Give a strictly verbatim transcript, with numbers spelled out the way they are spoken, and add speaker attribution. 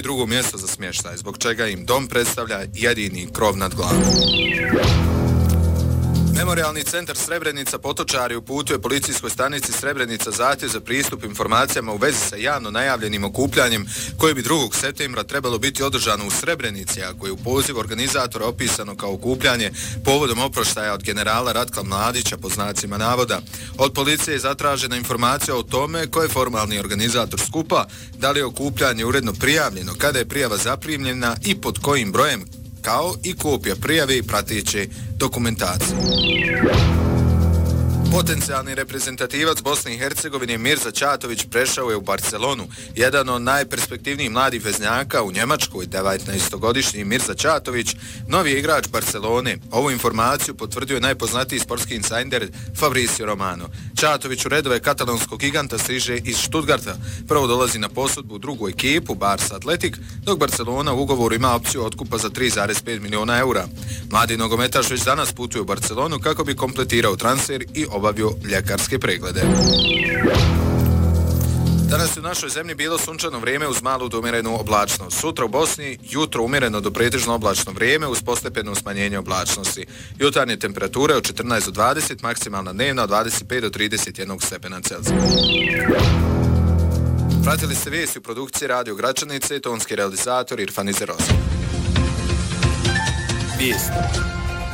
Speaker 1: drugo mjesto za smještaj, zbog čega im dom predstavlja jedini krov nad glavom. Memorijalni centar Srebrenica Potočari uputuje policijskoj stanici Srebrenica zahtjev za pristup informacijama u vezi sa javno najavljenim okupljanjem koje bi drugog septembra trebalo biti održano u Srebrenici, a koje je u pozivu organizatora opisano kao okupljanje povodom oproštaja od generala Ratka Mladića po znacima navoda. Od policije je zatražena informacija o tome ko je formalni organizator skupa, da li je okupljanje uredno prijavljeno, kada je prijava zaprimljena i pod kojim brojem, kao i kopija prijave i prateće dokumentacije. Potencijalni reprezentativac Bosne i Hercegovine Mirza Ćatović prešao je u Barcelonu. Jedan od najperspektivnijih mladih veznjaka u Njemačkoj, devetnaestogodišnji Mirza Ćatović, novi je igrač Barcelone. Ovu informaciju potvrdio je najpoznatiji sportski insajder Fabrizio Romano. Ćatović u redove katalonskog giganta stiže iz Stuttgarta. Prvo dolazi na posudbu u drugu ekipu, Barça Atletik, dok Barcelona u ugovoru ima opciju otkupa za tri zarez pet miliona eura. Mladi nogometaš već danas putuje u Barcelonu kako bi kompletirao transfer i obavio ljekarske preglede. Danas je u našoj zemlji bilo sunčano vrijeme uz malu do umjerenu oblačnost. Sutra u Bosni jutro umjereno do pretežno oblačno vrijeme uz postepeno smanjenje oblačnosti. Jutarnje temperature od četrnaest do dvadeset, maksimalna dnevna od dvadeset pet do trideset jedan stepena Celzija. Pratili ste vijesti u produkciji Radio Gračanice i tonski realizator Irfan Izerosa. Vijesti.